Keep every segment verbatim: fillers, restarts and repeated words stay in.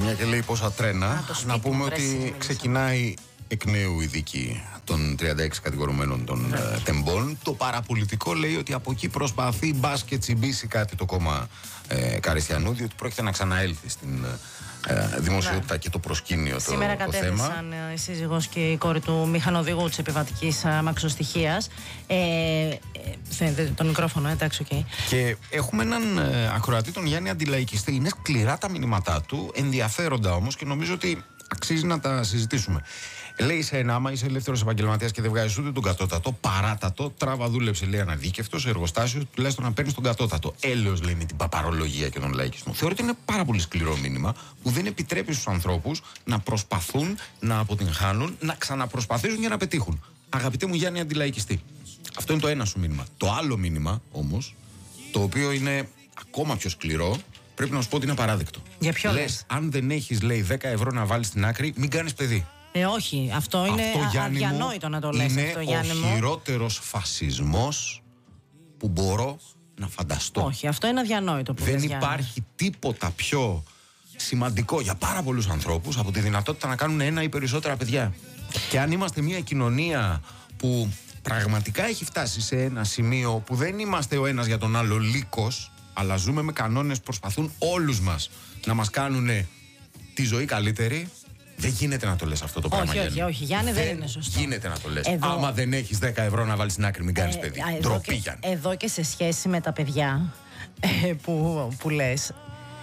μια και λέει πόσα τρένα, Α, να πούμε ότι μίλησα. ξεκινάει εκ νέου η δίκη των τριάντα έξι κατηγορουμένων των uh, τεμπών. Το παραπολιτικό λέει ότι από εκεί προσπαθεί μπας και τσιμπήσει κάτι το κόμμα ε, Καριστιανού, ότι πρόκειται να ξαναέλθει στην ε, δημοσιότητα, ναι, και το προσκήνιο. Σήμερα το, το θέμα. κατέθεσαν η σύζυγος και η κόρη του μηχανοδηγού της επιβατικής μαξοστοιχείας. Ε, ε, φαίνεται το μικρόφωνο, εντάξει, οκ. Okay. Και έχουμε έναν ε, ακροατή, τον Γιάννη Αντιλαϊκιστή. Είναι σκληρά τα μηνύματά του, ενδιαφέροντα όμως, και νομίζω ότι αξίζει να τα συζητήσουμε. Λέει σε ένα, άμα είσαι ελεύθερος επαγγελματίας και δεν βγάζεις ούτε τον κατώτατο, παράτατο, τράβα δούλεψε, λέει, αναδίκευτο, σε εργοστάσιο, τουλάχιστον να παίρνεις τον κατώτατο. Έλεος, λέει, με την παπαρολογία και τον λαϊκισμό. Θεωρώ ότι είναι πάρα πολύ σκληρό μήνυμα που δεν επιτρέπει στους ανθρώπους να προσπαθούν να αποτυγχάνουν, να ξαναπροσπαθήσουν για να πετύχουν. Αγαπητέ μου Γιάννη Αντιλαϊκιστή, αυτό είναι το ένα σου μήνυμα. Το άλλο μήνυμα όμως, το οποίο είναι ακόμα πιο σκληρό, πρέπει να σου πω ότι είναι απαράδεκτο. Για ποιο λες? λες? Αν δεν έχεις, λέει, δέκα ευρώ να βάλεις στην άκρη, μην κάνεις παιδί. Ε, όχι, αυτό είναι αυτό, α, αδιανόητο να το λες. Είναι αυτό, Γιάννη ο μου. χειρότερος φασισμός που μπορώ να φανταστώ. Όχι, αυτό είναι αδιανόητο που δεν λες, υπάρχει Γιάννη. τίποτα πιο σημαντικό για πάρα πολλούς ανθρώπους από τη δυνατότητα να κάνουν ένα ή περισσότερα παιδιά. Και αν είμαστε μια κοινωνία που πραγματικά έχει φτάσει σε ένα σημείο που δεν είμαστε ο ένας για τον άλλο λύκος, αλλά ζούμε με κανόνες, προσπαθούν όλους μας να μας κάνουν τη ζωή καλύτερη, δεν γίνεται να το λες αυτό το πράγμα. Όχι, όχι, Γιάννη. όχι, Γιάννη, δεν, δεν είναι σωστό. γίνεται να το λες. Εδώ... Άμα δεν έχεις δέκα ευρώ να βάλεις στην άκρη, μην κάνεις Ε, παιδί. εδώ Ντροπή, και, Γιάννη. εδώ και σε σχέση με τα παιδιά ε, που, που λες,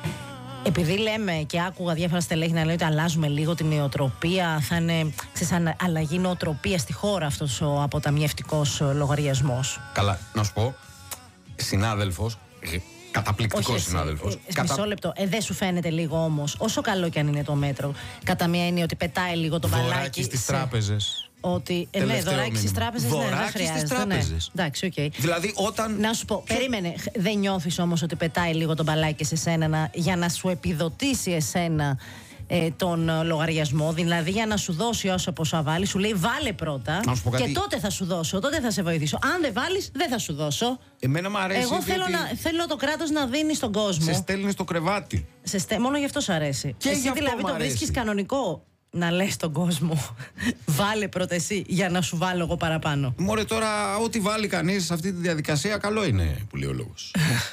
επειδή λέμε και άκουγα διάφορα στελέχη να λέει ότι αλλάζουμε λίγο την νοοτροπία, θα είναι, ξέρεις, αλλαγή νοοτροπία στη χώρα αυτός ο αποταμιευτικός λογαριασμός. Καλά, να σου πω, συνάδελφος, καταπληκτικός συνάδελφος. Ε, Κατα... Μισό λεπτό. Ε, δεν σου φαίνεται λίγο όμως, όσο καλό κι αν είναι το μέτρο, κατά μία έννοια ότι πετάει λίγο το μπαλάκι. Δωράκι στις σε... τράπεζες. Ότι. Ε, ναι, δωράκι στις τράπεζες, ναι, δεν χρειάζεται. Ναι. Εντάξει, οκ. Okay. Δηλαδή, όταν. Να σου πω, περίμενε. Δεν νιώθεις όμως ότι πετάει λίγο το μπαλάκι σε σένα να, για να σου επιδοτήσει εσένα ε, τον ε, λογαριασμό, δηλαδή για να σου δώσει όσο ποσά βάλει, σου λέει βάλε πρώτα και τότε θα σου δώσω, τότε θα σε βοηθήσω. Αν δεν βάλεις, δεν θα σου δώσω. Εμένα μου αρέσει. Εγώ θέλω, να, θέλω το κράτος να δίνει στον κόσμο. Σε στέλνει στο κρεβάτι. Σε ste... Μόνο γι' αυτό σου αρέσει. Και εσύ δηλαδή το βρίσκεις κανονικό να λες στον κόσμο βάλε πρώτα εσύ για να σου βάλω εγώ παραπάνω. Μωρέ, τώρα ό,τι βάλει κανείς σε αυτή τη διαδικασία καλό είναι, που λέει ο λόγος.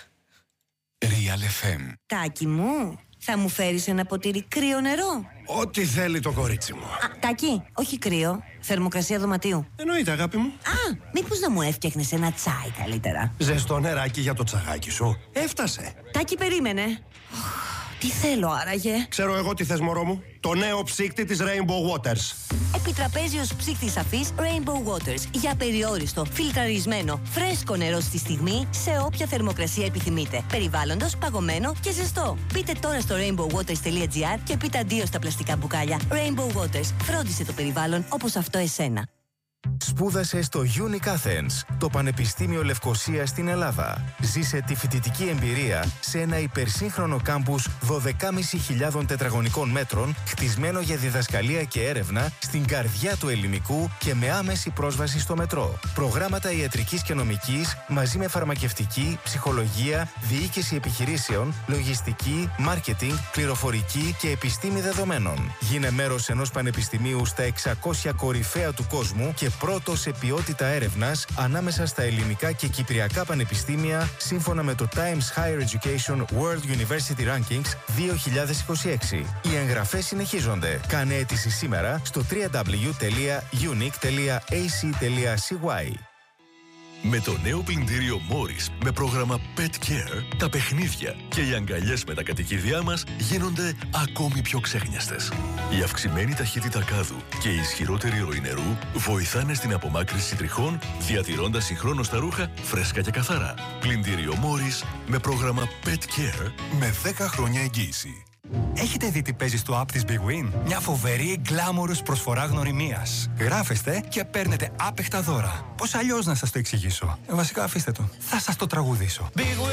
Real εφ εμ. Τάκη μου, θα μου φέρεις ένα ποτήρι κρύο νερό? Ό,τι θέλει το κορίτσι μου. Α, Τάκη, όχι κρύο, θερμοκρασία δωματίου. Εννοείται, αγάπη μου. Α, μήπως να μου έφτιαχνες ένα τσάι καλύτερα? Ζεστό νεράκι για το τσαγάκι σου. Έφτασε. Τάκη, περίμενε. Τι θέλω άραγε? Ξέρω εγώ τι θες, μωρό μου. Το νέο ψύκτη της Rainbow Waters. Επιτραπέζιος ψύκτης αφής Rainbow Waters. Για περιόριστο, φιλτραρισμένο, φρέσκο νερό στη στιγμή, σε όποια θερμοκρασία επιθυμείτε. Περιβάλλοντος, παγωμένο και ζεστό. Μπείτε τώρα στο rainbow waters τελεία gr και πείτε αντίο στα πλαστικά μπουκάλια. Rainbow Waters. Φρόντισε το περιβάλλον όπως αυτό εσένα. Σπούδασε στο Unique Athens, το Πανεπιστήμιο Λευκωσίας στην Ελλάδα. Ζήσε τη φοιτητική εμπειρία σε ένα υπερσύγχρονο κάμπους δώδεκα χιλιάδες πεντακόσια τετραγωνικών μέτρων, χτισμένο για διδασκαλία και έρευνα στην καρδιά του ελληνικού και με άμεση πρόσβαση στο μετρό. Προγράμματα ιατρικής και νομικής μαζί με φαρμακευτική, ψυχολογία, διοίκηση επιχειρήσεων, λογιστική, μάρκετινγκ, πληροφορική και επιστήμη δεδομένων. Γίνε μέρος ενός πανεπιστημίου στα εξακόσια κορυφαία του κόσμου και πρώτο σε ποιότητα έρευνας ανάμεσα στα ελληνικά και κυπριακά πανεπιστήμια σύμφωνα με το Times Higher Education World University Rankings δύο χιλιάδες είκοσι έξι. Οι εγγραφές συνεχίζονται. Κάνε αίτηση σήμερα στο double-u double-u double-u τελεία unique τελεία a c τελεία c y. Με το νέο πλυντήριο Morris με πρόγραμμα Pet Care, τα παιχνίδια και οι αγκαλιές με τα κατοικίδια μας γίνονται ακόμη πιο ξέχνιαστες. Η αυξημένη ταχύτητα κάδου και η ισχυρότερη ροή νερού βοηθάνε στην απομάκρυνση τριχών, διατηρώντας συγχρόνως τα ρούχα φρέσκα και καθαρά. Πλυντήριο Morris με πρόγραμμα Pet Care με δέκα χρόνια εγγύηση. Έχετε δει τι παίζει στο app της Big Win? Μια φοβερή γκλάμορους προσφορά γνωριμίας. Γράφεστε και παίρνετε άπεχτα δώρα. Πώς αλλιώς να σας το εξηγήσω? Ε, βασικά αφήστε το. Θα σας το τραγουδήσω. Big Win!